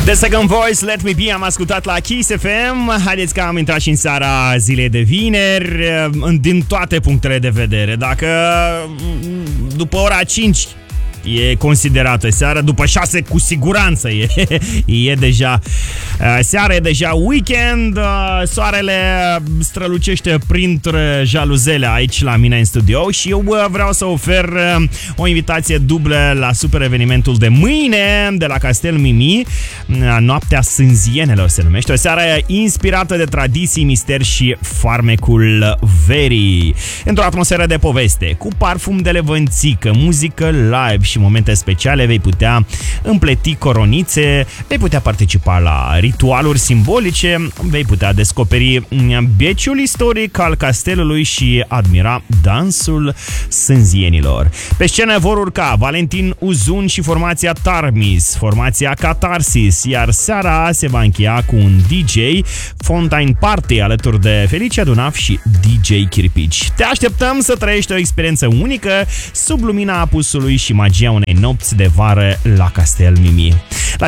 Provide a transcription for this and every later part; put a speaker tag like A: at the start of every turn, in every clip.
A: The Second Voice, Let Me Be, am ascultat la Kiss FM. Haideți că am intrat și în seara zilei de vineri, din toate punctele de vedere. Dacă după ora 5 e considerată seara, după 6 cu siguranță e deja seara, e deja weekend. Soarele strălucește printre jaluzele aici la mine în studio și eu vreau să ofer o invitație dublă la super evenimentul de mâine de la Castel Mimi. Noaptea Sânzienelor se numește, o seară inspirată de tradiții, misteri și farmecul verii, într-o atmosferă de poveste, cu parfum de levănțică, muzică live și momente speciale. Vei putea împleti coronițe, vei putea participa la ritualuri simbolice, vei putea descoperi beciul istoric al castelului și admira dansul sânzienilor. Pe scenă vor urca Valentin Uzun și formația Tarmis, formația Catarsis, iar seara se va încheia cu un DJ Fontaine Party alături de Felicia Dunaf și DJ Chirpici. Te așteptăm să trăiești o experiență unică sub lumina apusului și magia unei nopți de vară la Castel Mimi. La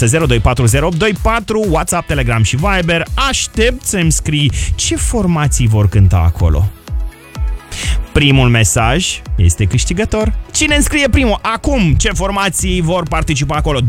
A: 0602408024, WhatsApp, Telegram și Viber aștept să-mi scrii ce formații vor cânta acolo. Primul mesaj este câștigător. Cine înscrie primul? Acum, ce formații vor participa acolo?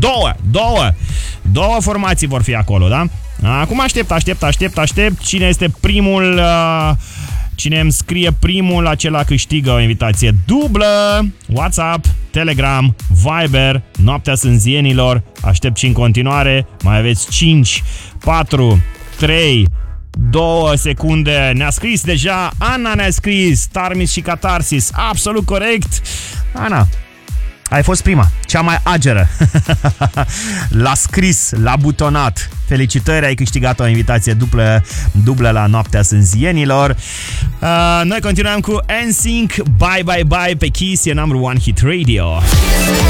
A: Două formații vor fi acolo, da? Acum aștept. Cine este primul? Cine îmi scrie primul, acela câștigă o invitație dublă. WhatsApp, Telegram, Viber, Noaptea Sânzienilor. Aștept și în continuare. Mai aveți 5, 4, 3, 2 secunde. Ne-a scris deja Ana, ne-a scris Tarmis și Catarsis. Absolut corect. Ana, ai fost prima, cea mai ageră. L-a scris, l-a butonat. Felicitări, ai câștigat o invitație dublă la Noaptea Sânzienilor. Noi continuăm cu NSYNC, Bye Bye Bye pe Kiss, e number one hit radio.